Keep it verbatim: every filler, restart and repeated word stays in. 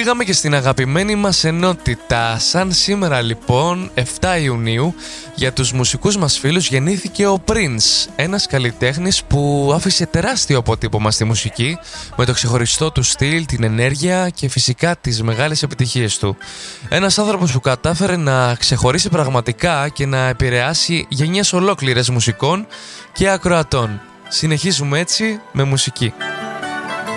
πήγαμε και στην αγαπημένη μας ενότητα. Σαν σήμερα λοιπόν, επτά Ιουνίου, για τους μουσικούς μας φίλους γεννήθηκε ο Prince, ένας καλλιτέχνης που άφησε τεράστιο αποτύπωμα στη μουσική με το ξεχωριστό του στυλ, την ενέργεια και φυσικά τις μεγάλες επιτυχίες του. Ένας άνθρωπος που κατάφερε να ξεχωρίσει πραγματικά και να επηρεάσει γενιές ολόκληρες μουσικών και ακροατών. Συνεχίζουμε έτσι με μουσική.